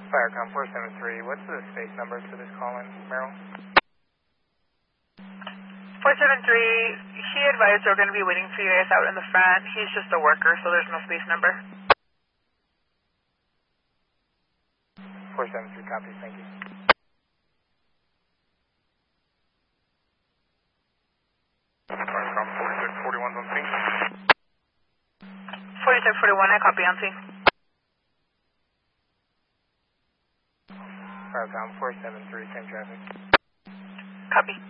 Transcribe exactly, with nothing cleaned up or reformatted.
Firecom four seven three, what's the space number for this call in, Merrill? four seven three, he advised we're going to be waiting for you guys out in the front. He's just a worker, so there's no space number. four seven three, copy, thank you. Firecom forty-six forty-one on scene. forty-six forty-one, I copy on scene. Firecom four seven three, same traffic. Copy.